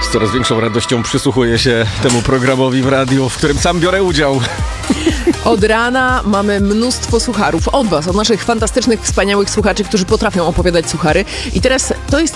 Z coraz większą radością przysłuchuję się temu programowi w radiu, w którym sam biorę udział. Od rana mamy mnóstwo sucharów od was, od naszych fantastycznych, wspaniałych słuchaczy, którzy potrafią opowiadać suchary. I teraz to jest